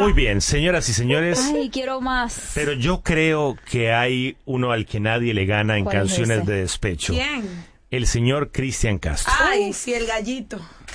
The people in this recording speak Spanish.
Muy bien, señoras y señores. Ay, quiero más. Pero yo creo que hay uno al que nadie le gana en ¿Cuál es canciones ese? de despecho. ¿Quién? El señor Cristian Castro. Ay, sí, el gallito.